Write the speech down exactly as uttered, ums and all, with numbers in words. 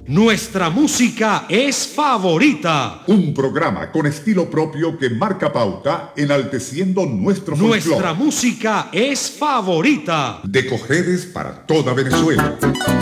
Nuestra música es favorita. Un programa con estilo propio que marca pauta, enalteciendo nuestro folclore. Nuestra música es favorita. De Cojedes para toda Venezuela.